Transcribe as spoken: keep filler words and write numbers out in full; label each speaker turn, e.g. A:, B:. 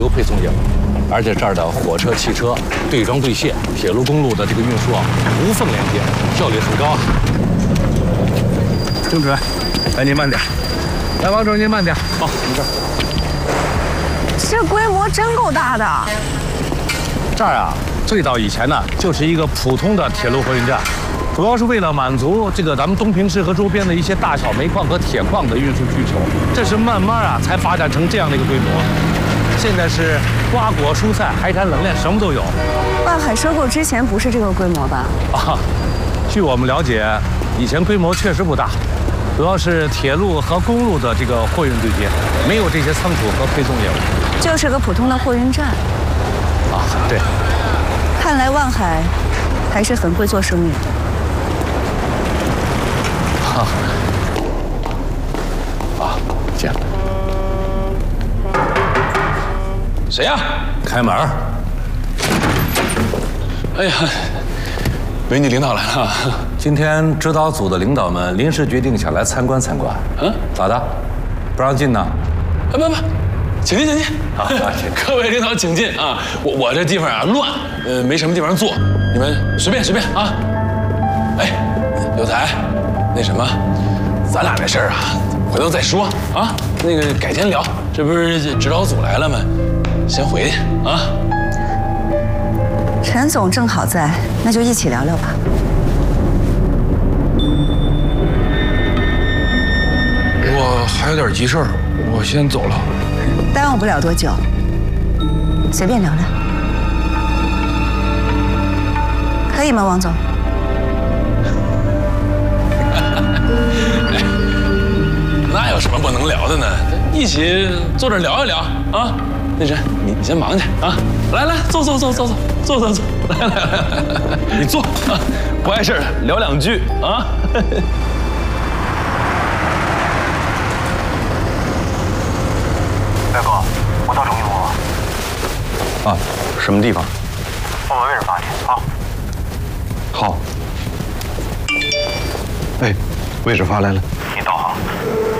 A: 流配送业务，而且这儿的火车、汽车对装对卸，铁路、公路的这个运输啊，无缝连接，效率很高啊。郑主任，来您慢点。来，王主任您慢点。好，没事。
B: 这规模真够大的。
A: 这儿啊，最早以前呢，就是一个普通的铁路货运站。 主要是为了满足这个咱们东平市和周边的一些大小煤矿和铁矿的运输需求，这是慢慢啊才发展成这样的一个规模。现在是瓜果蔬菜、海产冷链什么都有。
B: 万海收购之前不是这个规模吧？
A: 啊，据我们了解，以前规模确实不大，主要是铁路和公路的这个货运对接，没有这些仓储和配送业务。
B: 就是个普通的货运站。
A: 啊，对。
B: 看来万海还是很会做生意的。
A: 啊，啊，见了。谁呀？开门。
C: 哎呀，维尼领导来了。
A: 今天指导组的领导们临时决定想来参观参观。嗯，咋的？不让进呢？
C: 啊不不，请进请进。啊，各位领导请进啊！我我这地方啊乱，呃，没什么地方坐，你们随便随便啊。哎，有才。 那什么，咱俩这事儿啊，回头再说啊。那个改天聊，这不是指导组来了吗？先回去啊。
B: 陈总正好在，那就一起聊聊吧。
C: 我还有点急事儿，我先走了。
B: 耽误不了多久，随便聊聊，可以吗，王总？
C: 那有什么不能聊的呢？一起坐这聊一聊啊！那谁，你你先忙去啊！来来，坐坐坐坐坐坐坐坐，来来来，你坐啊！不碍事聊两句啊！
D: 岳哥，我到中一路了。
C: 啊，什么地方？
D: 报完位置发你啊。
C: 好。哎，位置发来了。
D: 你倒好。